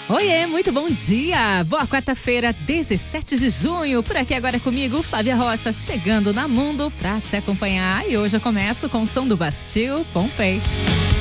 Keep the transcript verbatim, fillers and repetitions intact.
Oiê, muito bom dia! Boa quarta-feira, dezessete de junho. Por aqui agora comigo, Flávia Rocha, chegando na Mundo pra te acompanhar. E hoje eu começo com o som do Bastille Pompeii.